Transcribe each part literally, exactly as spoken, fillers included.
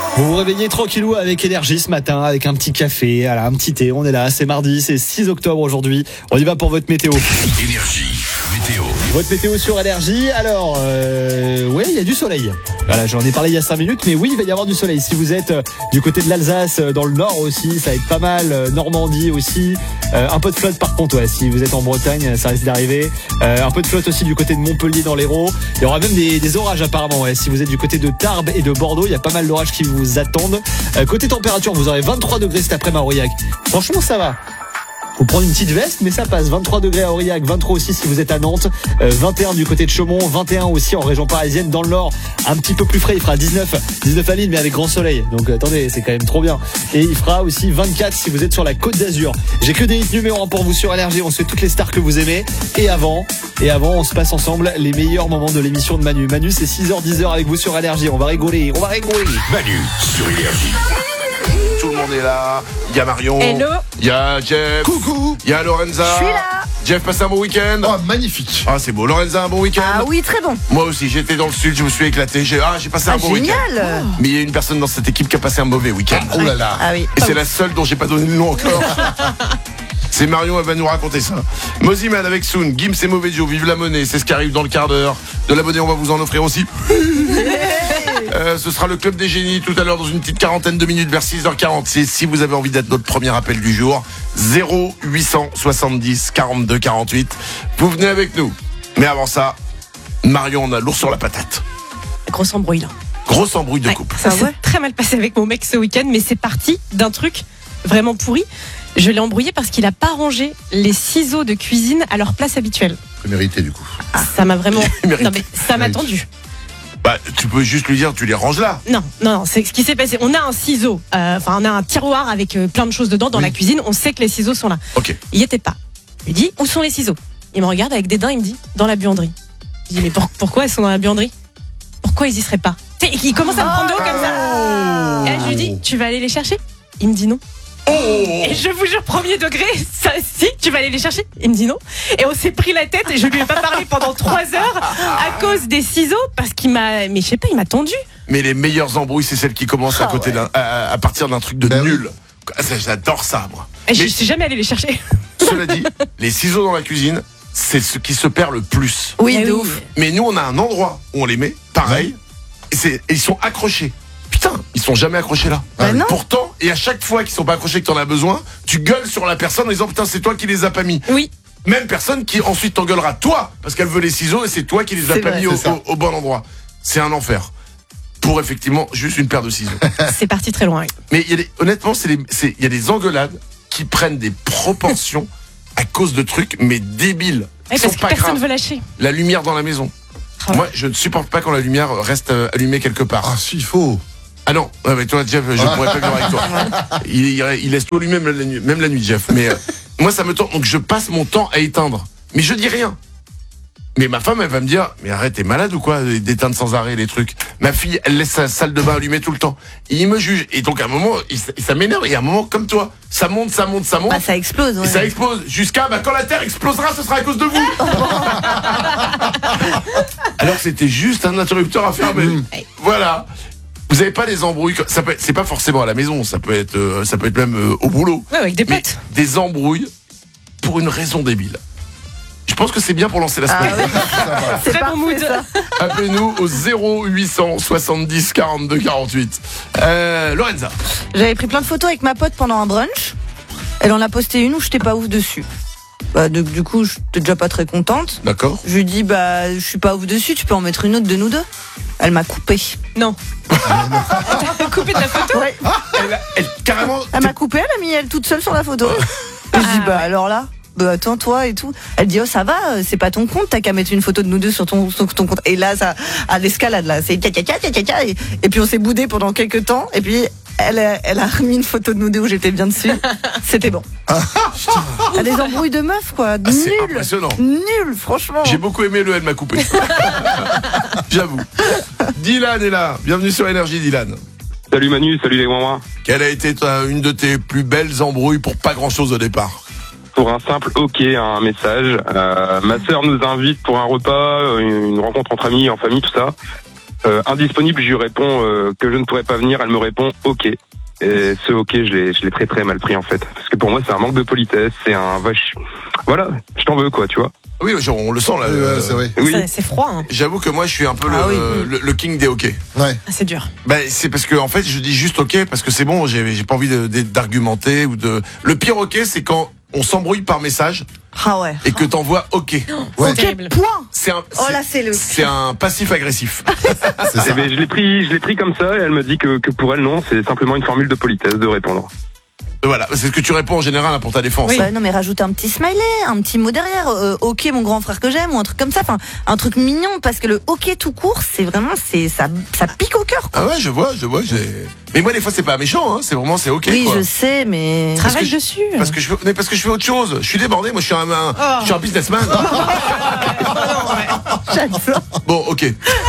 Vous vous réveillez tranquillou avec énergie ce matin, avec un petit café, voilà, un petit thé. On est là, c'est mardi, c'est six octobre aujourd'hui. On y va pour votre météo. Énergie, météo. Votre météo sur énergie. Alors, euh, ouais, il y a du soleil. Voilà, j'en ai parlé il y a cinq minutes, mais oui, il va y avoir du soleil. Si vous êtes euh, du côté de l'Alsace, euh, dans le nord aussi, ça va être pas mal. Euh, Normandie aussi. Euh, un peu de flotte par contre, ouais. Si vous êtes en Bretagne, ça risque d'arriver. Euh, un peu de flotte aussi du côté de Montpellier dans l'Hérault. Il y aura même des, des orages apparemment, ouais. Si vous êtes du côté de Tarbes et de Bordeaux, il y a pas mal d'orages qui vous attendent. Euh, côté température, vous aurez vingt-trois degrés cet après-midi à Aurillac. Franchement, ça va. Faut prendre une petite veste, mais ça passe. vingt-trois degrés à Aurillac, vingt-trois aussi si vous êtes à Nantes, euh, vingt et un du côté de Chaumont, vingt et un aussi en région parisienne. Dans le Nord, un petit peu plus frais, il fera dix-neuf, dix-neuf à Lille, mais avec grand soleil. Donc attendez, c'est quand même trop bien. Et il fera aussi vingt-quatre si vous êtes sur la Côte d'Azur. J'ai que des hits numéro un pour vous sur Énergie. On se fait toutes les stars que vous aimez. Et avant, et avant, on se passe ensemble les meilleurs moments de l'émission de Manu. Manu, c'est six heures dix avec vous sur Énergie. On va rigoler, on va rigoler. Manu sur Énergie. Tout le monde est là. Il y a Marion. Hello. Il y a Jeff. Coucou. Il y a Lorenza. Je suis là. Jeff, passe un bon week-end. Oh, magnifique. Ah, c'est beau. Lorenza, un bon week-end. Ah oui, très bon. Moi aussi, j'étais dans le sud, je me suis éclaté. J'ai, ah, j'ai passé Ah, un bon week-end. génial. Mais il y a une personne dans cette équipe qui a passé un mauvais week-end. Oh là là. Ah oui. Et c'est la seule dont j'ai pas donné le nom encore. C'est Marion, elle va nous raconter ça. Moziman avec Soon, Gims et Mauvais Joe, vive la monnaie, c'est ce qui arrive dans le quart d'heure. De la monnaie, on va vous en offrir aussi. Euh, ce sera le club des génies tout à l'heure dans une petite quarantaine de minutes vers six heures quarante-six. Si vous avez envie d'être notre premier appel du jour, zéro huit cent soixante-dix quarante-deux quarante-huit. Vous venez avec nous. Mais avant ça, Marion, on a lourd sur la patate. Grosse embrouille là. Grosse embrouille de Ouais, couple. ça Ça s'est s'est très mal passé avec mon mec ce week-end, mais c'est parti d'un truc vraiment pourri. Je l'ai embrouillé parce qu'il a pas rangé les ciseaux de cuisine à leur place habituelle. Mérité du coup. Ça m'a vraiment. Il mérite. Non mais ça m'a Oui. tendu. Bah, tu peux juste lui dire, tu les ranges là. Non, non, non, c'est ce qui s'est passé. On a un ciseau, euh, enfin on a un tiroir avec euh, plein de choses dedans dans Oui. la cuisine. On sait que les ciseaux sont là. Ok. Il y était pas. Je lui dis où sont les ciseaux. Il me regarde avec dédain. Il me dit dans la buanderie. Je dis mais pour- pourquoi ils sont dans la buanderie? Pourquoi ils y seraient pas? Tu sais, il commence à me prendre de haut comme ça. Et là, je lui dis tu vas aller les chercher? Il me dit non. Et je vous jure, premier degré, ça, si, tu vas aller les chercher? Il me dit non. Et on s'est pris la tête et je lui ai pas parlé pendant trois heures à cause des ciseaux parce qu'il m'a, mais je sais pas, il m'a tendu. Mais les meilleures embrouilles, c'est celles qui commencent à Ah côté ouais. d'un, à, à partir d'un truc de Ben oui. nul. Ah, ça, J'adore ça, moi. Et je Mais- suis jamais allé les chercher. Cela dit, les ciseaux dans la cuisine, c'est ce qui se perd le plus. Oui, Eh de oui. ouf. Mais nous, on a un endroit où on les met, pareil, et, c'est, et ils sont accrochés. Putain, ils sont jamais accrochés là. Bah non. Pourtant, et à chaque fois qu'ils sont pas accrochés que t'en as besoin, tu gueules sur la personne en disant putain, c'est toi qui les as pas mis. Oui. Même personne qui ensuite t'engueulera toi, parce qu'elle veut les ciseaux et c'est toi qui les as C'est pas vrai, mis au, c'est ça. au- au bon endroit. C'est un enfer. Pour effectivement juste une paire de ciseaux. C'est parti très loin. Oui. Mais il y a des- honnêtement, c'est les- c'est- il y a des engueulades qui prennent des proportions à cause de trucs, mais débiles. Ouais, Qui parce sont que pas personne graves. veut lâcher. La lumière dans la maison. Ah ouais. Moi, je ne supporte pas quand la lumière reste euh, allumée quelque part. Ah, si, il faut. Ah non, ouais, mais toi, Jeff, je pourrais pas vivre avec toi. Il, il- il laisse tout allumé même la nuit, même la nuit, Jeff. Mais euh, moi, ça me tente. Donc, je passe mon temps à éteindre. Mais je dis rien. Mais ma femme, elle va me dire, mais arrête, t'es malade ou quoi d'éteindre sans arrêt les trucs. Ma fille, elle laisse sa salle de bain allumée tout le temps. Et il me juge. Et donc, à un moment, il, ça m'énerve. Et à un moment, comme toi, ça monte, ça monte, ça monte. Bah, ça explose. Et Ouais. ça explose jusqu'à bah, quand la Terre explosera, ce sera à cause de vous. Alors c'était juste un interrupteur à fermer. Voilà. Vous avez pas des embrouilles, ça peut être- c'est pas forcément à la maison, ça peut être, euh, ça peut être même euh, au boulot. Ouais, avec des Mais potes. des embrouilles pour une raison débile. Je pense que c'est bien pour lancer la Ah semaine. ouais. C'est Très bon parfait, mood. ça. Appelez-nous au zéro huit cent soixante-dix quarante-deux quarante-huit. Euh, Lorenza. J'avais pris plein de photos avec ma pote pendant un brunch. Elle en a posté une où j'étais pas ouf dessus. Bah, de- du coup, j'étais déjà pas très contente. D'accord. Je lui dis, bah, je suis pas ouf dessus, tu peux en mettre une autre de nous deux. Elle m'a coupé. Non. T'as coupé de la photo? Ouais. Elle, a- elle- carrément. Elle m'a coupé, elle a mis elle toute seule sur la photo. Et je dis, Ah, bah, ouais. alors là, bah, attends, toi et tout. Elle dit, oh, ça va, euh, c'est pas ton compte, t'as qu'à mettre une photo de nous deux sur ton, sur ton compte. Et là, ça, à l'escalade, là, c'est tcha tcha tcha tcha tcha. Et, et puis on s'est boudé pendant quelques temps. Et puis, elle a, elle a remis une photo de nous deux où j'étais bien dessus. C'était bon. Ah, des embrouilles de meufs, quoi. Ah, c'est Nul. impressionnant. Nul, franchement. J'ai beaucoup aimé le elle m'a coupé. J'avoue. Dylan est là. Bienvenue sur Énergie, Dylan. Salut Manu, salut les mamans. Quelle a été ta- une de tes plus belles embrouilles pour pas grand chose au départ? Pour un simple ok, un message. Euh, ma sœur nous invite pour un repas, une, une rencontre entre amis, en famille, tout ça. Euh, indisponible, je lui réponds euh, que je ne pourrais pas venir. Elle me répond OK. Et ce OK, je l'ai, je l'ai très très mal pris en fait. Parce que pour moi, c'est un manque de politesse, c'est un vache. Voilà, je t'en veux quoi, tu vois. Oui, genre, on le sent là. Ouais, euh, ouais, c'est vrai. Oui. C'est- C'est froid. Hein. J'avoue que moi, je suis un peu Ah le, oui. le, le king des OK. Ouais. Ah, c'est dur. Ben, c'est parce que en fait, je dis juste OK parce que c'est bon. J'ai, j'ai pas envie de, de- d'argumenter ou de. Le pire OK, c'est quand on s'embrouille par message Ah ouais. et que t'envoies OK. Ouais. C'est terrible. Point. C'est un. Oh là, c'est le. C'est un passif agressif. C'est ça. Eh ben, je l'ai pris, je l'ai pris comme ça et elle me dit que, que pour elle non, c'est simplement une formule de politesse de répondre. Voilà, c'est ce que tu réponds en général hein, pour ta défense. Bah non mais rajoute un petit smiley, un petit mot derrière, euh, ok mon grand frère que j'aime ou un truc comme ça, enfin un truc mignon parce que le ok tout court c'est vraiment c'est ça ça pique au cœur. Ah ouais, je vois, je vois. J'ai... Mais moi, des fois, c'est pas méchant. Hein, c'est vraiment, c'est OK. Oui quoi. je sais mais Travaille que je- dessus. Parce que je fais, mais parce que je fais autre chose. Je suis débordé. Moi, je suis un, un- Oh. je suis un businessman. j'adore. Bon, OK.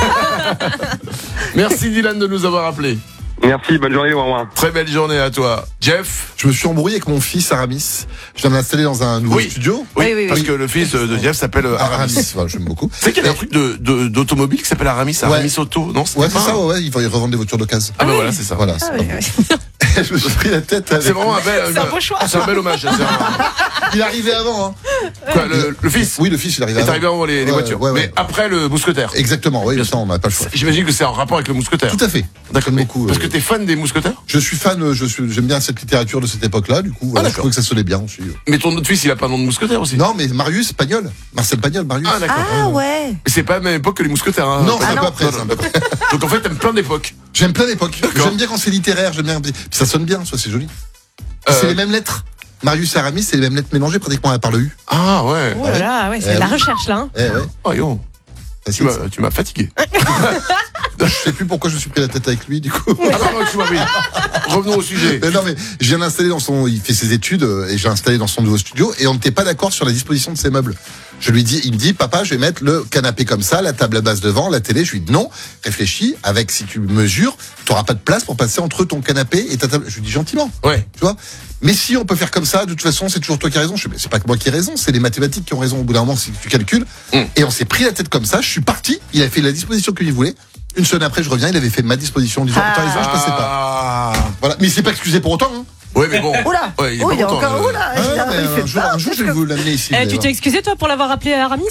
Merci Dylan de nous avoir appelés. Merci, bonne journée, au revoir. Très belle journée à toi, Jeff. Je me suis embrouillé avec mon fils Aramis. Je viens de m'installer dans un nouveau Oui. studio. Oui, Oui, oui, parce oui. que le fils de Jeff s'appelle euh, Aramis. Aramis, voilà, j'aime beaucoup. Tu sais qu'il y a un truc de, de, d'automobile qui s'appelle Aramis, Aramis Auto, non? Ouais, pas c'est ça, un- ouais, ouais, ils vont y revendre des voitures d'occasion. Ah ben voilà, c'est ça. Voilà. Ah, c'est oui, pas oui. bon. Je me suis pris la tête avec. C'est vraiment un bel, C'est un beau choix. c'est un bel hommage. C'est un- Il est arrivé avant, hein. Quoi, le, le fils Oui, le fils, il est arrivé est avant. arrivé avant les, les Ouais, voitures. ouais, ouais. Mais après le mousquetaire. Exactement, oui, Bien ça, on n'a pas le choix. J'imagine que c'est en rapport avec le mousquetaire. Tout à fait. D'accord. J'aime mais- beaucoup. Parce euh, que t'es fan des mousquetaires? Je suis fan, euh, je suis, j'aime bien cette littérature de cette époque-là, du coup, voilà, je d'accord. trouvais que ça sonnait bien aussi. Mais ton autre fils, il a pas un nom de mousquetaire aussi? Non, mais Marius Pagnol, Marcel Pagnol, Marius. Ah, d'accord. Ah ouais. Mais c'est pas à la même époque que les mousquetaires. Hein. Non, Pas- c'est un non. peu après, Non, c'est un non. peu après. Donc en fait, t'aimes plein d'époques. J'aime plein d'époques. D'accord. J'aime bien quand c'est littéraire, j'aime bien. Puis ça sonne bien, soit c'est joli. Euh, C'est les mêmes lettres. Marius et Aramis, c'est les mêmes lettres mélangées pratiquement par le U. Ah ouais. Oh là là, ouais, c'est Eh de la oui. recherche là. Hein. Eh ouais. Oh, yo. Tu Facile, m'as, ça. tu m'as fatigué. Je sais plus pourquoi je me suis pris la tête avec lui, du coup. Ah non, non, tu m'as oui. Revenons au sujet. Mais non, mais je viens d'installer dans son, il fait ses études euh, et j'ai installé dans son nouveau studio et on n'était pas d'accord sur la disposition de ses meubles. Je lui dis, il me dit, papa, je vais mettre le canapé comme ça, la table à base devant, la télé. Je lui dis non, réfléchis, avec si tu mesures, tu n'auras pas de place pour passer entre ton canapé et ta table. Je lui dis gentiment, Ouais. tu vois. Mais si on peut faire comme ça, de toute façon, c'est toujours toi qui as raison. Je dis, mais c'est pas que moi qui ai raison, c'est les mathématiques qui ont raison. Au bout d'un moment, si tu calcules. Mm. Et on s'est pris la tête comme ça. Je suis parti. Il a fait la disposition qu'il voulait. Une semaine après, je reviens. Il avait fait ma disposition en disant, Ah. t'as raison, je passais pas. Ah. Voilà. Mais il s'est pas excusé pour autant. Hein. Ouais, mais bon. Oula. Ouais, il est Oh pas il est content, encore le- oula. Ah, il a- mais il fait un, jour, peur. un jour, je vais vous l'amener ici. Eh, tu d'ailleurs. t'es excusé toi pour l'avoir appelé Aramis?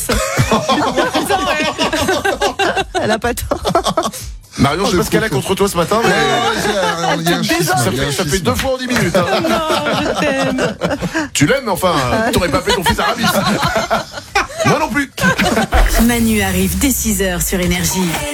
Elle a pas tort. Marion, je sais Oh, pas ce qu'elle a le pauvre. contre toi ce matin, mais. Ouais, il y a- il y a un schisme, Ça il y a fait, un ça fait schisme. deux fois en dix minutes. Hein. Non, je t'aime. Tu l'aimes, mais enfin, t'aurais pas appelé ton fils Aramis. Moi non plus. Manu arrive dès six heures sur Énergie.